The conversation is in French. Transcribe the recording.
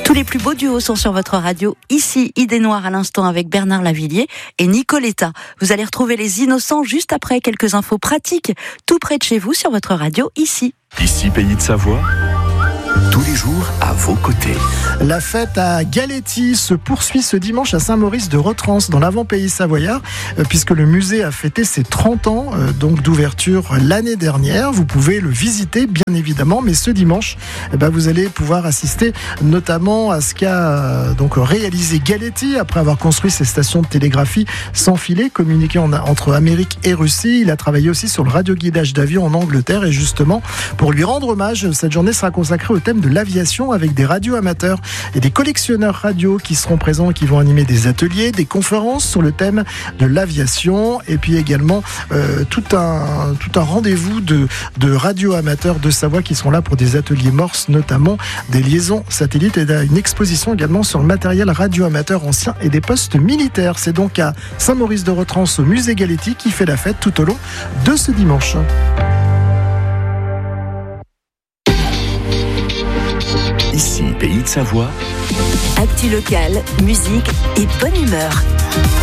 Tous les plus beaux duos sont sur votre radio. Ici, Idée Noire à l'instant avec Bernard Lavilliers et Nicoletta. Vous allez retrouver les Innocents juste après quelques infos pratiques, tout près de chez vous sur votre radio ici. Ici, Pays de Savoie. Tous les jours à vos côtés. La fête à Galetti se poursuit ce dimanche à Saint-Maurice de Retrance dans l'avant-pays savoyard puisque le musée a fêté ses 30 ans donc d'ouverture l'année dernière. Vous pouvez le visiter bien évidemment, mais ce dimanche vous allez pouvoir assister notamment à ce qu'a donc réalisé Galetti après avoir construit ses stations de télégraphie sans filet communiquant entre Amérique et Russie. Il a travaillé aussi sur le radioguidage d'avions en Angleterre et justement pour lui rendre hommage, cette journée sera consacrée au thème de l'aviation avec des radioamateurs et des collectionneurs radio qui seront présents et qui vont animer des ateliers, des conférences sur le thème de l'aviation et puis également tout un rendez-vous de radioamateurs de Savoie qui seront là pour des ateliers morses, notamment des liaisons satellites et une exposition également sur le matériel radioamateur ancien et des postes militaires. C'est donc à Saint-Maurice de Retrance au musée Galetti qui fait la fête tout au long de ce dimanche. Ici, Pays de Savoie. Actu local, musique et bonne humeur.